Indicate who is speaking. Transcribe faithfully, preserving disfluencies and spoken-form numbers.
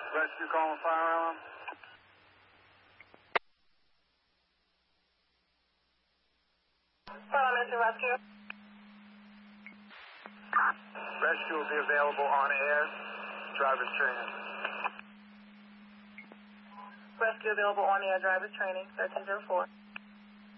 Speaker 1: Rescue calling fire alarm.
Speaker 2: Mister Rescue.
Speaker 1: Rescue will be available on air. Driver's training.
Speaker 2: Rescue available on air driver's training, thirteen oh four.